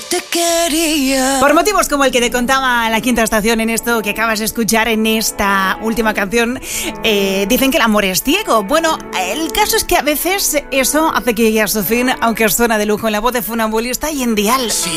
te quería. Por motivos como el que te contaba La Quinta Estación en esto que acabas de escuchar en esta última canción, dicen que el amor es ciego. Bueno, el caso es que a veces eso hace que llegue a su fin, aunque suena de lujo en la voz de Funambulista y en Dial. Si